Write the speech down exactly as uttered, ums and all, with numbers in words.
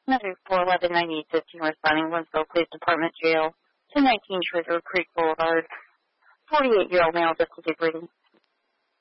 Another four eleven ninety-eight fifteen responding Winslow Police Department Jail to nineteen Treasure Creek Boulevard. forty-eight-year-old male destitute breathing.